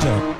Toronto.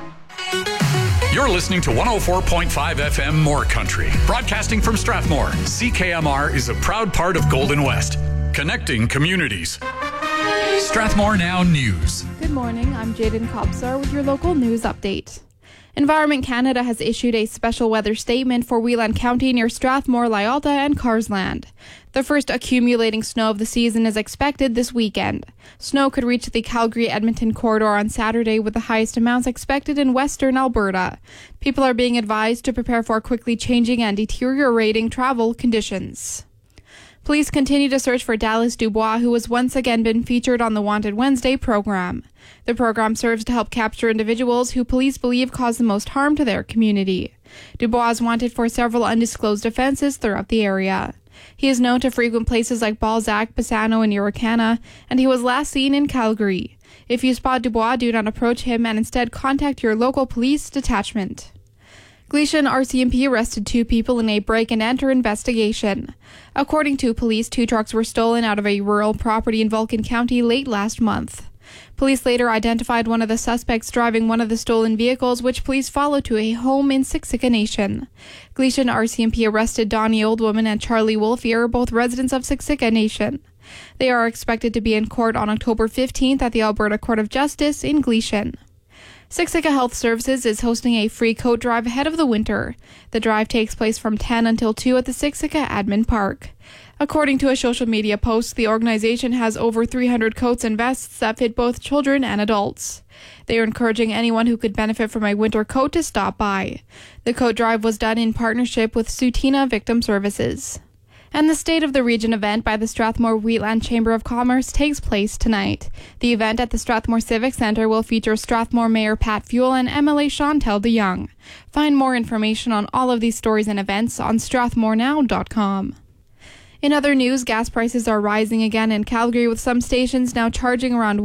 You're listening to 104.5 FM More Country. Broadcasting from Strathmore, CKMR is a proud part of Golden West, connecting communities. Strathmore Now News. Good morning, I'm Jaden Kobsar with your local news update. Environment Canada has issued a special weather statement for Whelan County near Strathmore, Lyalta, and Carsland. The first accumulating snow of the season is expected this weekend. Snow could reach the Calgary-Edmonton corridor on Saturday, with the highest amounts expected in western Alberta. People are being advised to prepare for quickly changing and deteriorating travel conditions. Police continue to search for Dallas Dubois, who has once again been featured on the Wanted Wednesday program. The program serves to help capture individuals who police believe cause the most harm to their community. Dubois is wanted for several undisclosed offenses throughout the area. He is known to frequent places like Balzac, Bassano, and Uricana, and he was last seen in Calgary. If you spot Dubois, do not approach him and instead contact your local police detachment. Gleason RCMP arrested 2 people in a break-and-enter investigation. According to police, 2 trucks were stolen out of a rural property in Vulcan County late last month. Police later identified one of the suspects driving one of the stolen vehicles, which police followed to a home in Siksika Nation. Gleason RCMP arrested Donnie Oldwoman and Charlie Wolfier, both residents of Siksika Nation. They are expected to be in court on October 15th at the Alberta Court of Justice in Gleason. Siksika Health Services is hosting a free coat drive ahead of the winter. The drive takes place from 10 until 2 at the Siksika Admin Park. According to a social media post, the organization has over 300 coats and vests that fit both children and adults. They are encouraging anyone who could benefit from a winter coat to stop by. The coat drive was done in partnership with Sutina Victim Services. And the State of the Region event by the Strathmore Wheatland Chamber of Commerce takes place tonight. The event at the Strathmore Civic Centre will feature Strathmore Mayor Pat Fuel and MLA Chantel DeYoung. Find more information on all of these stories and events on strathmorenow.com. In other news, gas prices are rising again in Calgary, with some stations now charging around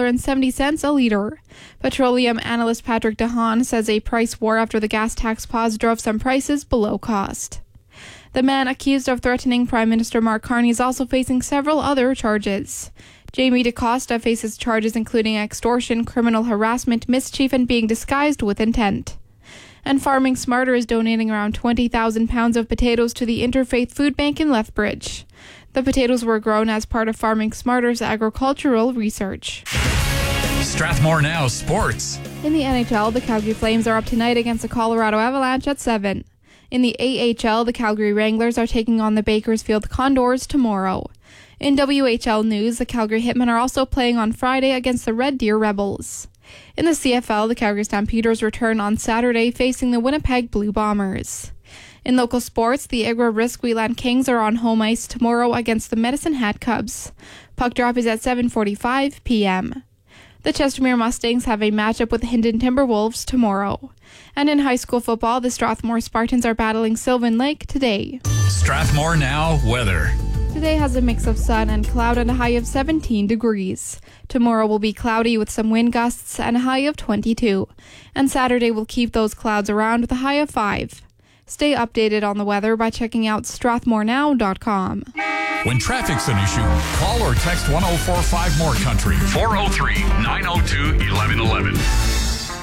$1.70 a litre. Petroleum analyst Patrick DeHaan says a price war after the gas tax pause drove some prices below cost. The man accused of threatening Prime Minister Mark Carney is also facing several other charges. Jamie DaCosta faces charges including extortion, criminal harassment, mischief, and being disguised with intent. And Farming Smarter is donating around 20,000 pounds of potatoes to the Interfaith Food Bank in Lethbridge. The potatoes were grown as part of Farming Smarter's agricultural research. Strathmore Now Sports. In the NHL, the Calgary Flames are up tonight against the Colorado Avalanche at 7. In the AHL, the Calgary Wranglers are taking on the Bakersfield Condors tomorrow. In WHL news, the Calgary Hitmen are also playing on Friday against the Red Deer Rebels. In the CFL, the Calgary Stampeders return on Saturday facing the Winnipeg Blue Bombers. In local sports, the Igra Risk Wheatland Kings are on home ice tomorrow against the Medicine Hat Cubs. Puck drop is at 7:45 p.m. The Chestermere Mustangs have a matchup with the Hinton Timberwolves tomorrow. And in high school football, the Strathmore Spartans are battling Sylvan Lake today. Strathmore Now weather. Today has a mix of sun and cloud and a high of 17 degrees. Tomorrow will be cloudy with some wind gusts and a high of 22. And Saturday will keep those clouds around with a high of 5. Stay updated on the weather by checking out strathmorenow.com. When traffic's an issue, call or text 1045 More Country, 403-902-1111.